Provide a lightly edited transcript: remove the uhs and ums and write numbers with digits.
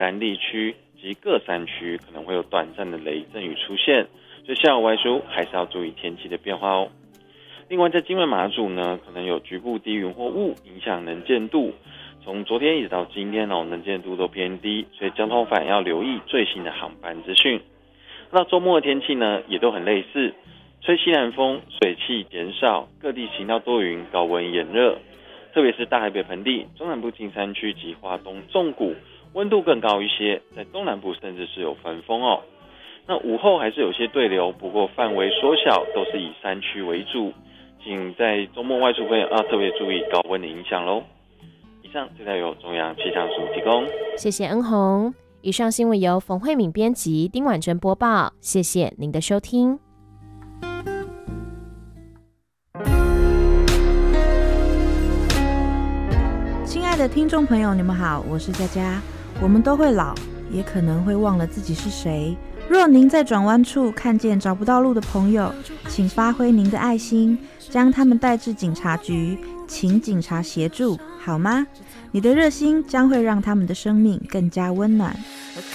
南地区及各山区可能会有短暂的雷阵雨出现，所以下午外出还是要注意天气的变化哦。另外在金门马祖呢，可能有局部低云或雾影响能见度，从昨天一直到今天能见度都偏低，所以交通反要留意最新的航班资讯。那周末的天气呢也都很类似，吹西南风，水汽减少，各地晴到多云，高温炎热，特别是大台北盆地、中南部近山区及花东纵谷温度更高一些，在东南部甚至是有焚风哦。那午后还是有些对流，不过范围缩小，都是以山区为主，请在周末外出朋友要特别注意高温的影响咯。以上资料由中央气象署提供， 谢谢恩宏。以上新闻由冯慧敏编辑，丁婉珍播报，谢谢您的收听。 亲爱的听众朋友，你们好，我是佳佳。我们都会老，也可能会忘了自己是谁。若您在转弯处看见找不到路的朋友，请发挥您的爱心，将他们带至警察局，请警察协助，好吗？你的热心将会让他们的生命更加温暖。